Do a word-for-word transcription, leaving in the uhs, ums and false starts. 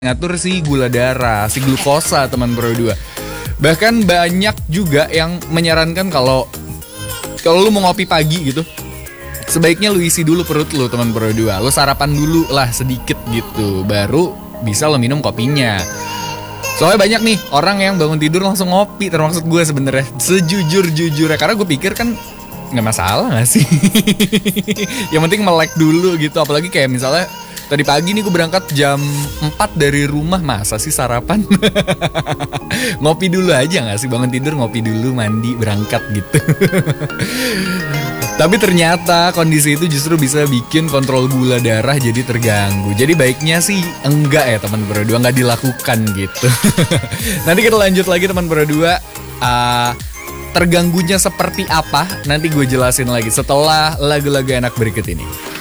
ngatur si gula darah, si glukosa teman Pro dua. Bahkan banyak juga yang menyarankan kalau kalau lu mau ngopi pagi gitu, sebaiknya lu isi dulu perut lu teman Pro dua. Lu sarapan dulu lah sedikit gitu, baru bisa lo minum kopinya. Soalnya banyak nih orang yang bangun tidur langsung ngopi, termasuk gue sebenarnya. Sejujur-jujurnya, karena gue pikir kan nggak masalah nggak sih. Yang penting melek dulu gitu. Apalagi kayak misalnya tadi pagi nih gue berangkat jam empat dari rumah, masa sih sarapan? Ngopi dulu aja gak sih? Bangun tidur ngopi dulu, mandi, berangkat gitu. Tapi ternyata kondisi itu justru bisa bikin kontrol gula darah jadi terganggu. Jadi baiknya sih enggak ya teman Pro dua, gak dilakukan gitu. Nanti kita lanjut lagi teman Pro dua. uh, Terganggunya seperti apa nanti gue jelasin lagi setelah lagu-lagu enak berikut ini.